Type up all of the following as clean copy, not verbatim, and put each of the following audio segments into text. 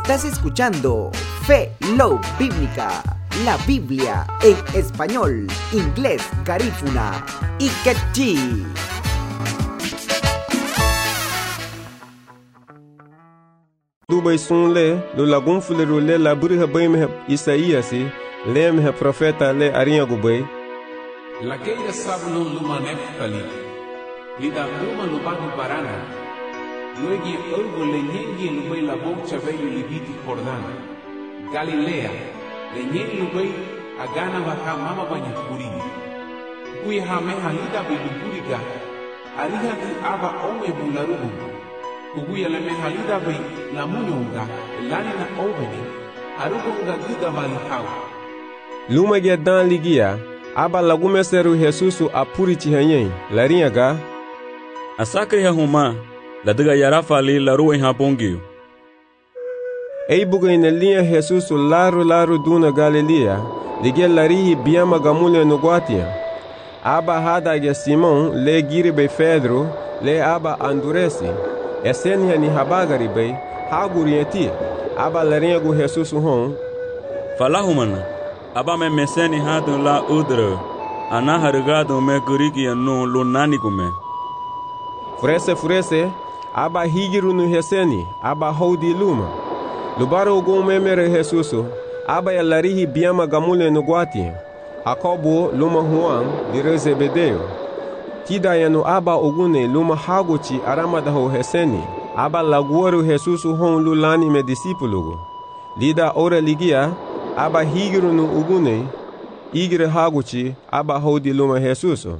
Estás escuchando Fe Love Bíblica, la Biblia en español, inglés, garífuna y quechí. Dubai sun le lo lagun fulero le la buri habay me Isaías le me profeta le arinha gubay la keira sablon lumanef kali lida uma lubagi barana luegi urgo le nyengi lubay la boncha veio libiti Jordan Galilea le nyengi lubay agana baha mama banya kurini kuya hameha lida biluburiga ariha di aba ome bularubu kuguya le mehalida bay la munyonga lani na oveni arugonga guda malihau luma ge dan ligia aba lagume seru Jesusu apuriti hanyen larinha ga asakre ha huma la daga yarafa li la ruwa ha bongio ei buga ina linha Jesusu laro duna Galilea ligia larihi biama gamule no guatia aba hada ge Simon le giri be Pedro le aba anduresi eseni ni habagari bay hagurieti aba larinha go Jesusu hon falahumana aba me meseni hadu la udra ana hargado me guriki no lo nani kume furese aba higiru no heseni aba hodi luma lubaro go memere Jesusu aba ya larihi biama gamule no guati Jacobo luma Juan de Zebedeo tida yano aba ogune luma hagochi aramada ho heseni aba laguaru Jesusu hon lulani me discípulo lida ora ligia aba higiru no ogune igre hagochi aba hodi luma Jesusu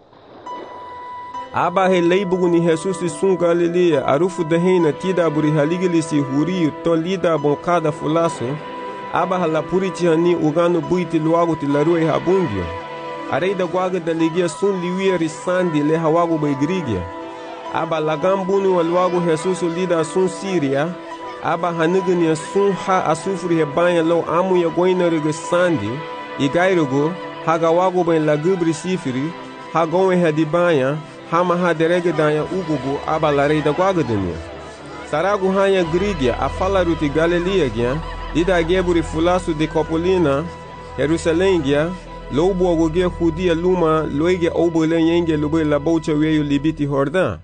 aba he leibuguni Jesusu sun Galilea arufu de reina tida buri haligilisi huri to lida boncada fulaso aba hala puriti hani ugano buiti luago ti larue habungio areida guaga da ligia sun liwiri sandi le hawago baigrigia aba lagambunu walwago Jesusu lida sun Siria aba hanigania sun ha asufuri he banya lo amu ya goina rege sandi igairugo hagawago ben lagubri sifiri hagonwe hadi banya hama haderege danya ugugu aba lareida guaga dunia saragu hanya grigia afalaruti Galilea gia lida geburi fulasu de Copolina Jerusalém gia lobo agogia judia luma loige obole yenge lobe la bocha weyo libiti Jordan.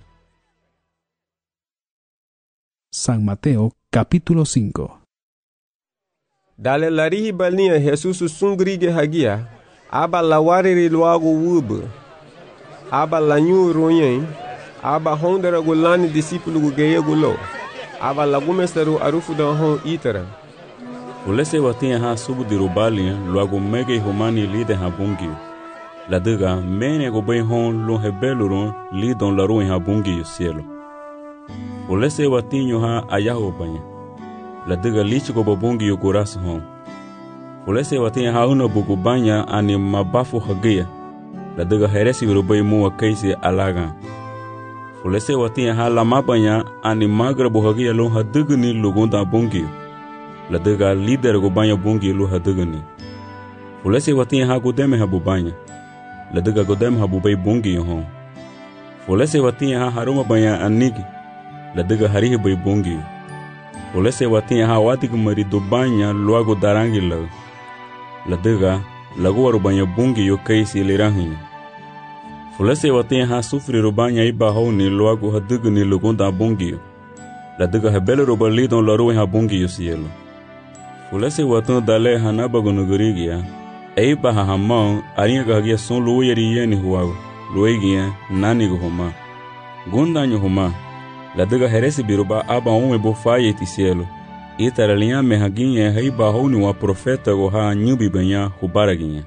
San Mateo capítulo 5. Dale larihi balinha Jesusu sungrige hagia aba lawariri luago wub aba lanyu royen aba hondera golani discípulo geye golo aba lagumesteru arufu da hon itara ulese watinha ha subu de rubalia logo mege romani lide ha bungi la daga mene go bem hon lo rebeloro lidon la ruin ha bungi cielo ulese watinho ha ayaho banya la daga lich go bungi o coração hon ulese watinha ha una bugu banya ani mabafu hagia la daga heresi rubai mu kaisi alaga ulese watinha ha la mabanya ani magra bo hagia lo hadugni lugonda bungi la daga líder go banha bungi lu hadugani fulese watinha ha godeme ha bubanya la daga godeme ha bubai bungi hon fulese watinha ha haruma banha anigi la daga harihi bai bungi fulese watinha ha watig mari do banha luago darangi la daga lago waru banha bungi yo kaisi lerahi fulese watinha ha sufri ro banha iba honi luago hadugani lugonda bungi la daga hebele ro balidon la ruha bungi yo cielo fulese watan dale hanaba gonugurigia ei baha hamão arinha gagia son luierieni huago luigia nani gohoma gundanyo homa la daga heresi biruba aba ume bofaye ti cielo itaralinha mehaginha hei bahoni wa profeta goha nyubi banya hubaraginha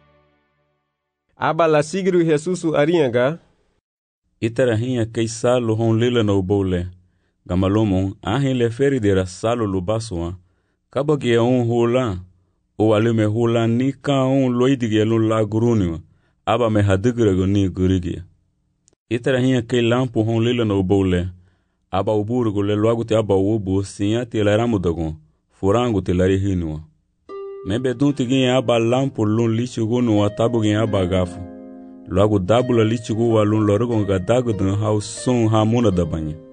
aba la sigru Jesusu arinha ga itarahinha keisalo hon lila no bole gamalomon ahin le feridera salo lubaswa kabagi hula o alume hula ni ka loidige lo la grunio aba me hadigrego ni gurigia itara hinha ke lampo hon lila no bole aba uburgo le logo te aba ubu sinha te laramu dagon furango te lari hinua mebe dunti ginha aba lampo lun lichigo no atabu ginha aba gafu logo dabula lichigo walun lorogon gadago dun hau son hamuna da banha